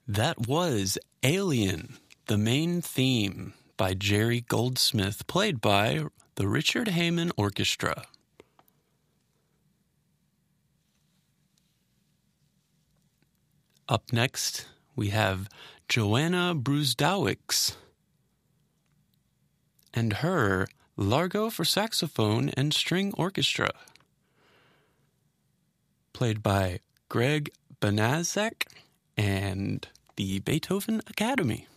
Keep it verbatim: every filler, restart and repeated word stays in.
That was Alien, the main theme by Jerry Goldsmith, played by the Richard Heyman Orchestra. Up next, we have Joanna Brusdowicz and her Largo for saxophone and string orchestra, played by Greg Banaszak and the Beethoven Academy.